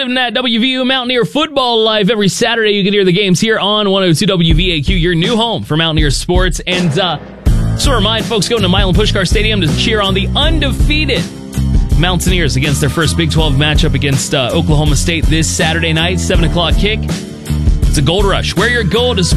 living that WVU Mountaineer football life every Saturday. You can hear the games here on 102 WVAQ, your new home for Mountaineer sports. And just to remind folks going to Milan Puskar Stadium to cheer on the undefeated Mountaineers against their first Big 12 matchup against Oklahoma State this Saturday night, 7 o'clock kick. It's a gold rush. Wear your gold to